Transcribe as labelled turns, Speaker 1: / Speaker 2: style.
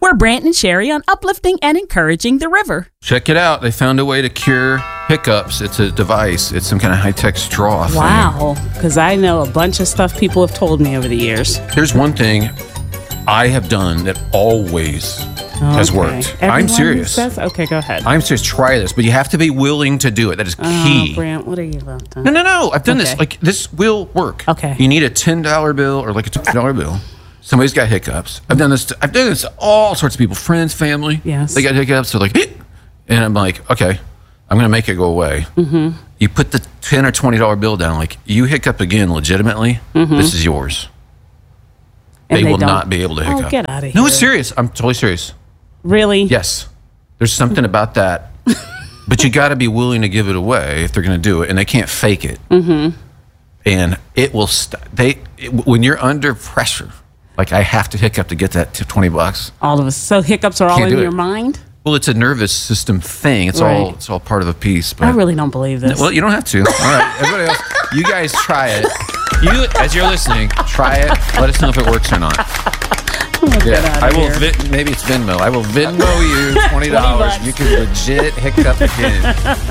Speaker 1: We're Brant and Sherry on uplifting and encouraging the river.
Speaker 2: Check it out. They found a way to cure hiccups. It's a device. It's some kind of high-tech straw thing.
Speaker 1: Wow, because I know a bunch of stuff people have told me over the years.
Speaker 2: Here's one thing I have done that always has worked.
Speaker 1: Everyone
Speaker 2: I'm serious.
Speaker 1: Says, okay, go ahead.
Speaker 2: I'm serious. Try this, but you have to be willing to do it. That is key.
Speaker 1: Brant, what are you about to?
Speaker 2: No. I've done this. Like, this will work.
Speaker 1: Okay.
Speaker 2: You need a $10 bill or like a $20 bill. Somebody's got hiccups. I've done this to all sorts of people, friends, family.
Speaker 1: Yes.
Speaker 2: They got hiccups. They're like, and I'm like, okay, I'm going to make it go away. Mm-hmm. You put the $10 or $20 bill down. Like, you hiccup again legitimately, this is yours.
Speaker 1: And
Speaker 2: they will
Speaker 1: don't.
Speaker 2: not be able to hiccup.
Speaker 1: Oh, get out of here.
Speaker 2: No, it's serious. I'm totally serious.
Speaker 1: Really?
Speaker 2: Yes. There's something about that. But you got to be willing to give it away if they're going to do it. And they can't fake it. Mm-hmm. And it will when you're under pressure, like I have to hiccup to get that $20.
Speaker 1: All of us. So hiccups are all in your mind?
Speaker 2: Well, it's a nervous system thing. It's all part of the piece. But
Speaker 1: I really don't believe this.
Speaker 2: Well, you don't have to. All right. Everybody else, you guys try it. You, as you're listening, try it. Let us know if it works or not. I will. Maybe it's Venmo. I will Venmo you $20. You can legit hiccup again.